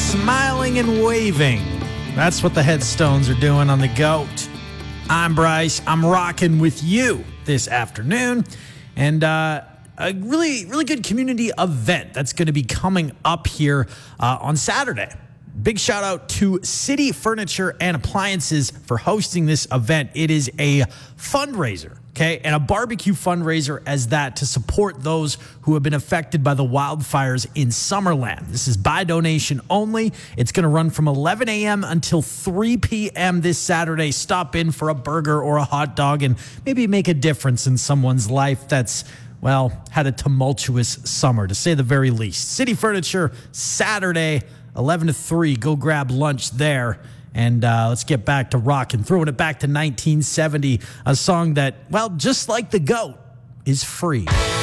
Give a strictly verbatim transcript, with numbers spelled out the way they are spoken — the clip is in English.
smiling and waving. That's what the headstones are doing on the GOAT. I'm Bryce. I'm rocking with you this afternoon. And uh, a really, really good community event that's going to be coming up here uh, on Saturday. Big shout out to City Furniture and Appliances for hosting this event. It is a fundraiser, okay, and a barbecue fundraiser as that to support those who have been affected by the wildfires in Summerland. This is by donation only. It's going to run from eleven a.m. until three p.m. this Saturday. Stop in for a burger or a hot dog and maybe make a difference in someone's life that's, well, had a tumultuous summer, to say the very least. City Furniture, Saturday, eleven to three. Go grab lunch there. And uh, let's get back to rocking, throwing it back to nineteen seventy, a song that, well, just like the GOAT, is free.